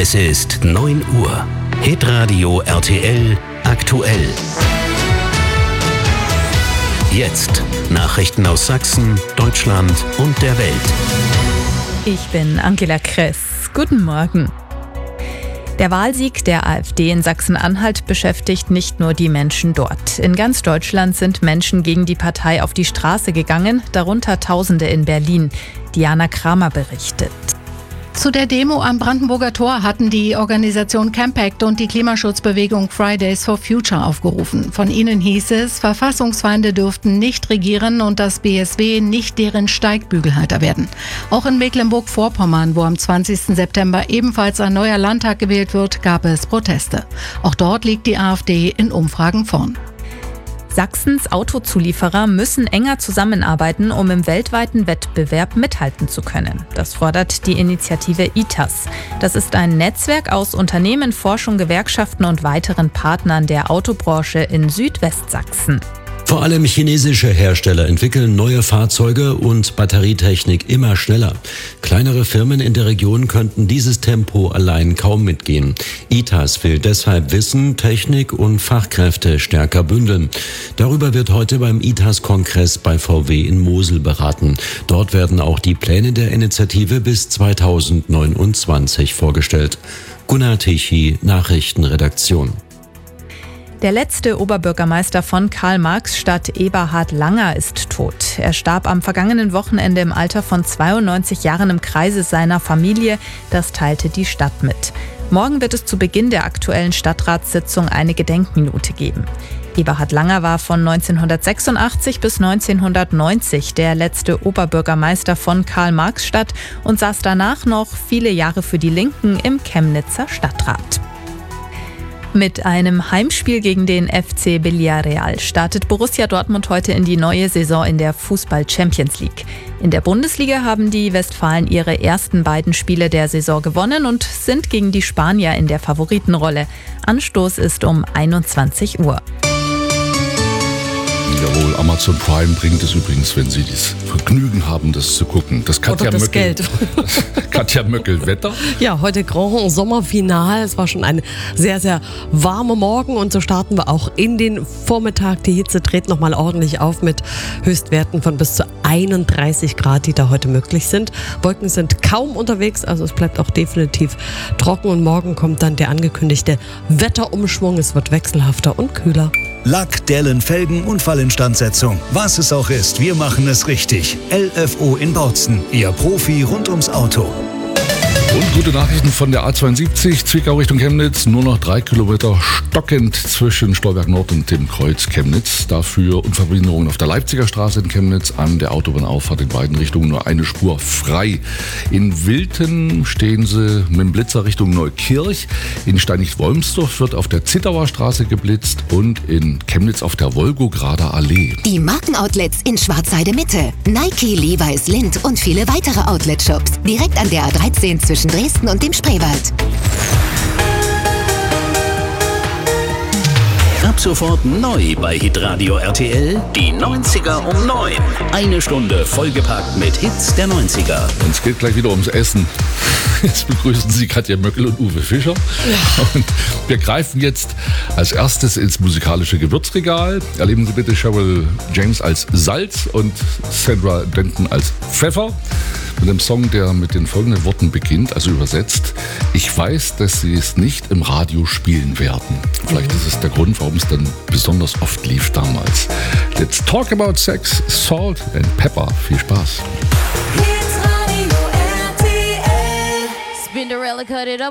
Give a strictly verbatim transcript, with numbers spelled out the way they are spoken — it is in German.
Es ist neun Uhr. Hitradio R T L aktuell. Jetzt Nachrichten aus Sachsen, Deutschland und der Welt. Ich bin Angela Kress. Guten Morgen. Der Wahlsieg der AfD in Sachsen-Anhalt beschäftigt nicht nur die Menschen dort. In ganz Deutschland sind Menschen gegen die Partei auf die Straße gegangen, darunter Tausende in Berlin. Diana Kramer berichtet. Zu der Demo am Brandenburger Tor hatten die Organisation Campact und die Klimaschutzbewegung Fridays for Future aufgerufen. Von ihnen hieß es, Verfassungsfeinde dürften nicht regieren und das B S W nicht deren Steigbügelhalter werden. Auch in Mecklenburg-Vorpommern, wo am zwanzigsten September ebenfalls ein neuer Landtag gewählt wird, gab es Proteste. Auch dort liegt die AfD in Umfragen vorn. Sachsens Autozulieferer müssen enger zusammenarbeiten, um im weltweiten Wettbewerb mithalten zu können. Das fordert die Initiative I T A S. Das ist ein Netzwerk aus Unternehmen, Forschung, Gewerkschaften und weiteren Partnern der Autobranche in Südwestsachsen. Vor allem chinesische Hersteller entwickeln neue Fahrzeuge und Batterietechnik immer schneller. Kleinere Firmen in der Region könnten dieses Tempo allein kaum mitgehen. I T A S will deshalb Wissen, Technik und Fachkräfte stärker bündeln. Darüber wird heute beim I T A S-Kongress bei V W in Mosel beraten. Dort werden auch die Pläne der Initiative bis zweitausendneunundzwanzig vorgestellt. Gunnar Tichy, Nachrichtenredaktion. Der letzte Oberbürgermeister von Karl-Marx-Stadt, Eberhard Langer, ist tot. Er starb am vergangenen Wochenende im Alter von zweiundneunzig Jahren im Kreise seiner Familie. Das teilte die Stadt mit. Morgen wird es zu Beginn der aktuellen Stadtratssitzung eine Gedenkminute geben. Eberhard Langer war von neunzehnhundertsechsundachtzig bis neunzehnhundertneunzig der letzte Oberbürgermeister von Karl-Marx-Stadt und saß danach noch viele Jahre für die Linken im Chemnitzer Stadtrat. Mit einem Heimspiel gegen den F C Villarreal startet Borussia Dortmund heute in die neue Saison in der Fußball-Champions League. In der Bundesliga haben die Westfalen ihre ersten beiden Spiele der Saison gewonnen und sind gegen die Spanier in der Favoritenrolle. Anstoß ist um einundzwanzig Uhr. Jawohl, Amazon Prime bringt es übrigens, wenn Sie das Vergnügen haben, das zu gucken. Das Katja Oder das Möckel, Geld. Katja Möckel, Wetter. Ja, heute Grand Sommerfinal. Es war schon ein sehr, sehr warmer Morgen und so starten wir auch in den Vormittag. Die Hitze dreht nochmal ordentlich auf mit Höchstwerten von bis zu einunddreißig Grad, die da heute möglich sind. Wolken sind kaum unterwegs, also es bleibt auch definitiv trocken und morgen kommt dann der angekündigte Wetterumschwung. Es wird wechselhafter und kühler. Lack, Dellen, Felgen, Unfallinstandsetzung. Was es auch ist, wir machen es richtig. L F O in Bautzen, Ihr Profi rund ums Auto. Und gute Nachrichten von der A zweiundsiebzig, Zwickau Richtung Chemnitz. Nur noch drei Kilometer stockend zwischen Stolberg Nord und dem Kreuz Chemnitz. Dafür Unverminderungen auf der Leipziger Straße in Chemnitz. An der Autobahnauffahrt in beiden Richtungen nur eine Spur frei. In Wilten stehen sie mit dem Blitzer Richtung Neukirch. In Steinich-Wolmsdorf wird auf der Zittauer Straße geblitzt und in Chemnitz auf der Wolgograder Allee. Die Markenoutlets in Schwarzheide Mitte. Nike, Levi's, Lindt und viele weitere Outlet-Shops. Direkt an der A dreizehn zwischen Dresden und dem Spreewald. Ab sofort neu bei Hitradio R T L, die neunziger um neun. Eine Stunde vollgepackt mit Hits der neunziger. Und es geht gleich wieder ums Essen. Jetzt begrüßen Sie Katja Möckel und Uwe Fischer. Ja. Und wir greifen jetzt als erstes ins musikalische Gewürzregal. Erleben Sie bitte Cheryl James als Salz und Sandra Denton als Pfeffer. Mit einem Song, der mit den folgenden Worten beginnt, also übersetzt: Ich weiß, dass Sie es nicht im Radio spielen werden. Vielleicht ist es der Grund, warum es dann besonders oft lief damals. Let's talk about sex, salt and pepper. Viel Spaß. Cinderella cut it up.